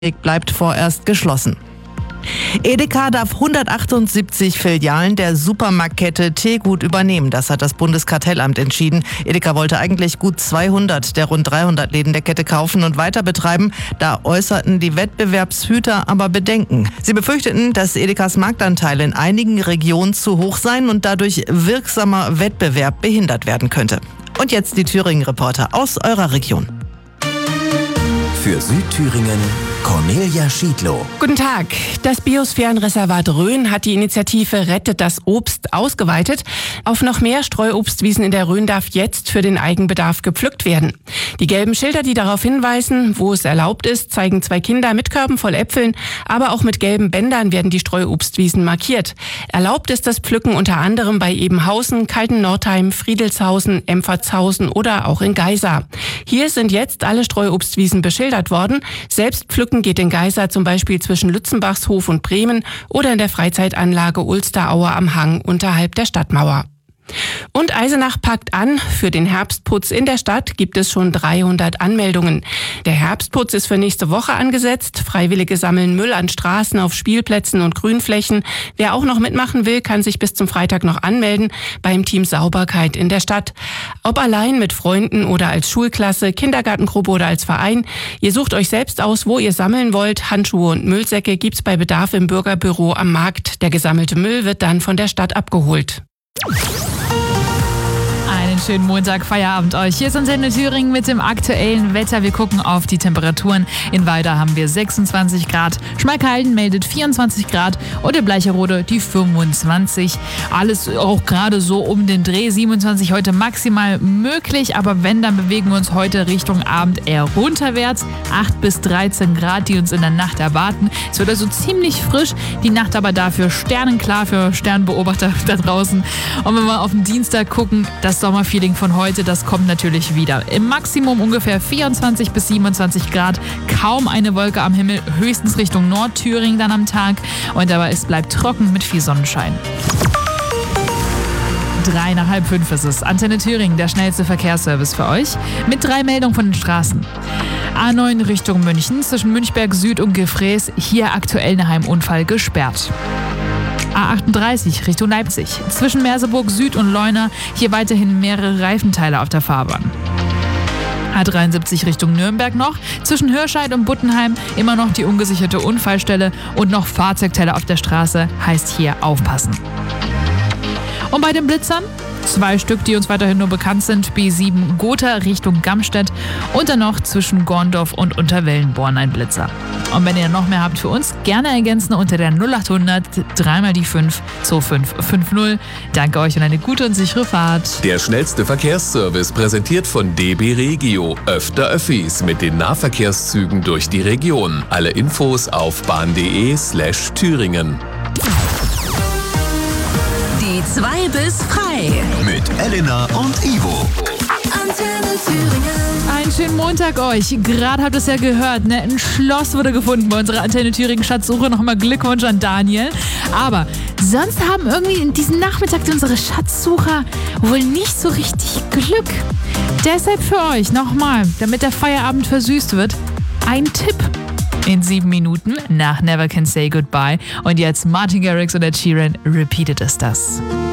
bleibt vorerst geschlossen. Edeka darf 178 Filialen der Supermarktkette Tegut übernehmen. Das hat das Bundeskartellamt entschieden. Edeka wollte eigentlich gut 200 der rund 300 Läden der Kette kaufen und weiter betreiben. Da äußerten die Wettbewerbshüter aber Bedenken. Sie befürchteten, dass Edekas Marktanteile in einigen Regionen zu hoch seien und dadurch wirksamer Wettbewerb behindert werden könnte. Und jetzt die Thüringen-Reporter aus eurer Region. Für Südthüringen Cornelia Schiedlow. Guten Tag. Das Biosphärenreservat Rhön hat die Initiative Rettet das Obst ausgeweitet. Auf noch mehr Streuobstwiesen in der Rhön darf jetzt für den Eigenbedarf gepflückt werden. Die gelben Schilder, die darauf hinweisen, wo es erlaubt ist, zeigen 2 Kinder mit Körben voll Äpfeln, aber auch mit gelben Bändern werden die Streuobstwiesen markiert. Erlaubt ist das Pflücken unter anderem bei Ebenhausen, Kalten-Nordheim, Friedelshausen, Empfertshausen oder auch in Geisa. Hier sind jetzt alle Streuobstwiesen beschildert worden. Selbst pflücken geht in Geisa zum Beispiel zwischen Lützenbachshof und Bremen oder in der Freizeitanlage Ulsteraue am Hang unterhalb der Stadtmauer. Und Eisenach packt an. Für den Herbstputz in der Stadt gibt es schon 300 Anmeldungen. Der Herbstputz ist für nächste Woche angesetzt. Freiwillige sammeln Müll an Straßen, auf Spielplätzen und Grünflächen. Wer auch noch mitmachen will, kann sich bis zum Freitag noch anmelden beim Team Sauberkeit in der Stadt. Ob allein, mit Freunden oder als Schulklasse, Kindergartengruppe oder als Verein. Ihr sucht euch selbst aus, wo ihr sammeln wollt. Handschuhe und Müllsäcke gibt's bei Bedarf im Bürgerbüro am Markt. Der gesammelte Müll wird dann von der Stadt abgeholt. Einen schönen Montag, Feierabend euch. Hier ist Antenne Thüringen mit dem aktuellen Wetter. Wir gucken auf die Temperaturen. In Weida haben wir 26 Grad, Schmalkalden meldet 24 Grad und in Bleicherode die 25. Alles auch gerade so um den Dreh. 27 heute maximal möglich, aber wenn, dann bewegen wir uns heute Richtung Abend eher runterwärts. 8 bis 13 Grad, die uns in der Nacht erwarten. Es wird also ziemlich frisch, die Nacht aber dafür sternenklar für Sternbeobachter da draußen. Und wenn wir auf den Dienstag gucken, das Sommerfeeling von heute, das kommt natürlich wieder. Im Maximum ungefähr 24 bis 27 Grad, kaum eine Wolke am Himmel, höchstens Richtung Nordthüringen dann am Tag. Und aber es bleibt trocken mit viel Sonnenschein. 3 nach halb 5 ist es. Antenne Thüringen, der schnellste Verkehrsservice für euch. Mit 3 Meldungen von den Straßen. A9 Richtung München, zwischen Münchberg Süd und Gefräß, hier aktuell nach einem Unfall gesperrt. A38 Richtung Leipzig, zwischen Merseburg Süd und Leuna, hier weiterhin mehrere Reifenteile auf der Fahrbahn. A73 Richtung Nürnberg noch, zwischen Hirscheid und Buttenheim immer noch die ungesicherte Unfallstelle und noch Fahrzeugteile auf der Straße, heißt hier aufpassen. Und bei den Blitzern 2 Stück, die uns weiterhin nur bekannt sind. B7 Gotha Richtung Gamstedt und dann noch zwischen Gorndorf und Unterwellenborn ein Blitzer. Und wenn ihr noch mehr habt für uns, gerne ergänzen unter der 0800 3 die 5 2550. Danke euch und eine gute und sichere Fahrt. Der schnellste Verkehrsservice präsentiert von DB Regio. Öfter Öffis mit den Nahverkehrszügen durch die Region. Alle Infos auf bahn.de/Thüringen. Die 2 bis frei. Mit Elena und Ivo. Antenne Thüringen. Einen schönen Montag euch. Gerade habt ihr es ja gehört, ne? Ein Schloss wurde gefunden bei unserer Antenne Thüringen Schatzsuche. Nochmal Glückwunsch an Daniel. Aber sonst haben irgendwie in diesem Nachmittag unsere Schatzsucher wohl nicht so richtig Glück. Deshalb für euch nochmal, damit der Feierabend versüßt wird, ein Tipp. In 7 Minuten nach Never Can Say Goodbye. Und jetzt Martin Garrix und Ed Sheeran, Repeated ist das.